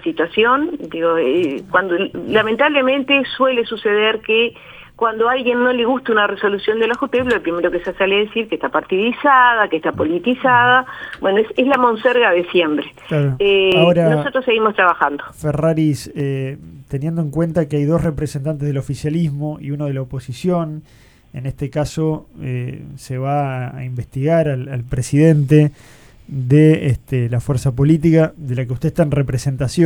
situación. Digo, cuando lamentablemente suele suceder que cuando a alguien no le gusta una resolución de la JUTEP, lo primero que se sale a decir que está partidizada, que está politizada. Bueno, es la monserga de siempre. Claro. Ahora, nosotros seguimos trabajando. Ferraris, teniendo en cuenta que hay dos representantes del oficialismo y uno de la oposición, en este caso se va a investigar al presidente de la fuerza política de la que usted está en representación.